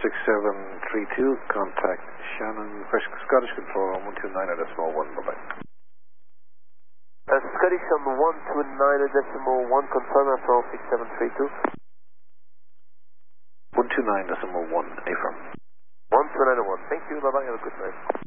6732, contact Shannon, Scottish Control on 129.1, bye-bye. Scottish on 129.1, confirm after 6732. 129.1, affirm. 129.1, thank you, bye-bye, have a good night.